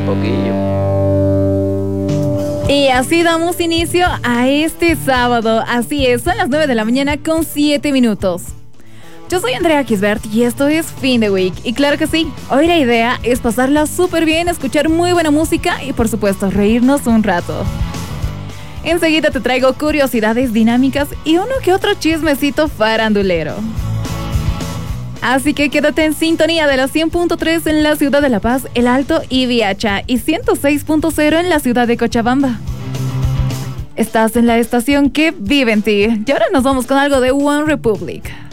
poquillo. Y así damos inicio a este sábado. Así es, son las 9 de la mañana con 7 minutos. Yo soy Andrea Kisbert y esto es Fin de Week. Y claro que sí, hoy la idea es pasarla súper bien, escuchar muy buena música y por supuesto reírnos un rato. Enseguida te traigo curiosidades dinámicas y uno que otro chismecito farandulero. Así que quédate en sintonía de la 100.3 en la ciudad de La Paz, El Alto y Viacha y 106.0 en la ciudad de Cochabamba. Estás en la estación que vive en ti. Y ahora nos vamos con algo de One Republic.